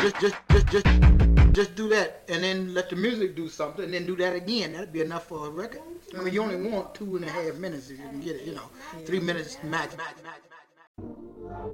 Just do that, and then let the music do something, and then do that again. That'd be enough for a record. I mean, you only want 2.5 minutes if you can get it. 3 minutes max.